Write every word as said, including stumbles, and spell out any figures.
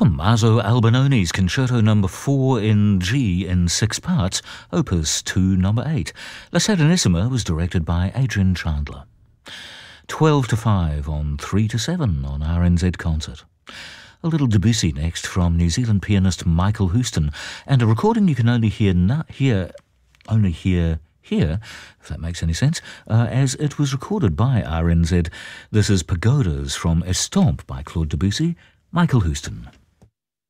Tommaso Albinoni's Concerto Number four in G in six parts, Opus two Number eight. La Serenissima was directed by Adrian Chandler. twelve to five on three to seven on R N Z Concert. A little Debussy next from New Zealand pianist Michael Houston, and a recording you can only hear na- hear only hear here, if that makes any sense, uh, as it was recorded by R N Z. This is Pagodas from Estampe by Claude Debussy, Michael Houston.